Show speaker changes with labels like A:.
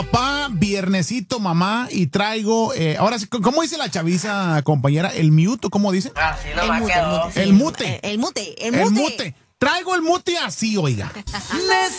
A: Pa, viernesito, mamá, y traigo, ahora sí, ¿cómo dice la chaviza, compañera? ¿El mute o cómo dice?
B: Así
C: El
B: nomás
C: mute,
B: quedó.
C: sí.
A: El mute.
C: El mute.
A: El mute. Traigo el mute así, oiga.